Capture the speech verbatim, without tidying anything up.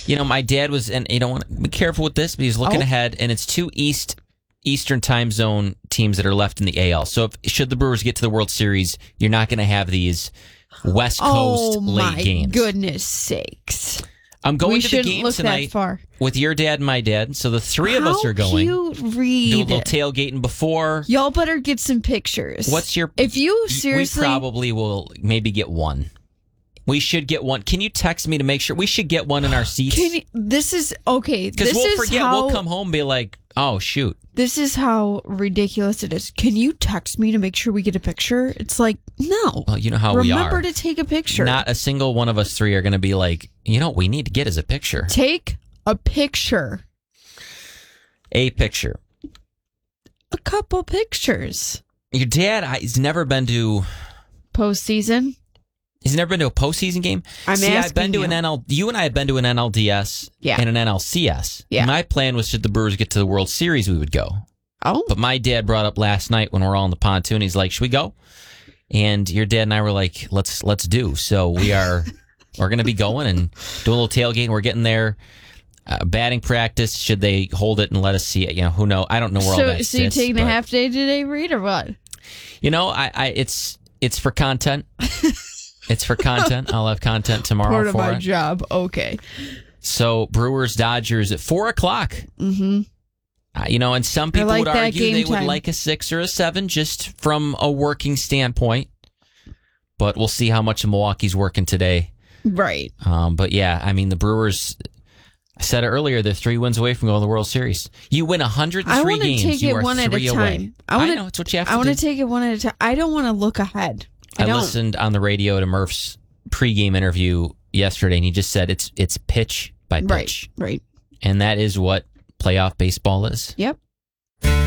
You know, my dad was, and you don't want to be careful with this, but he's looking Oh. ahead, and it's two East Eastern time zone teams that are left in the A L. So, if, should the Brewers get to the World Series, you're not going to have these West Coast oh, late my games. goodness sakes. I'm going we to the shouldn't game look tonight that far. with your dad and my dad. So the three of How us are going. cute, Reed. Do a little tailgating before. Y'all better get some pictures. What's your? If you seriously, we probably will maybe get one. We should get one. Can you text me to make sure we should get one in our seats? Can you, this is okay. Because This we'll is forget. how, We'll come home and be like, "Oh shoot." This is how ridiculous it is. Can you text me to make sure we get a picture? It's like, no. Well, you know how we are. Remember to take a picture. Not a single one of us three are going to be like, you know, what we need to get is a picture. Take a picture. A picture. A couple pictures. Your dad, I, he's never been to. Postseason. He's never been to a postseason game. I'm See, I've asking been to you. an N L. You and I have been to an N L D S Yeah. and an N L C S. Yeah. My plan was should the Brewers get to the World Series, we would go. Oh. But my dad brought up last night when we're all in the pontoon. He's like, "Should we go?" And your dad and I were like, "Let's let's do." So we are we're going to be going and do a little tailgate. We're getting there. Uh, batting practice. Should they hold it and let us see it? You know, who knows? I don't know where all So, that so you sits, taking a but, half day today, Reed, or what? You know, I, I it's it's for content. It's for content. I'll have content tomorrow Part of for my it. job. Okay. So Brewers Dodgers at four o'clock. Mm-hmm. Uh, you know, and some people like would that argue game they would time. like a six or a seven just from a working standpoint. But we'll see how much Milwaukee's working today. Right. Um, but yeah, I mean, the Brewers, I said it earlier, they're three wins away from going to the World Series. You win one hundred I three want to games, take you it are one at a three time. away. I, wanna, I know, it's what you have to I want do. to take it one at a time. I don't want to look ahead. I, I don't. listened on the radio to Murph's pregame interview yesterday, and he just said it's it's pitch by pitch. Right. Right. And that is what playoff baseball is. Yep.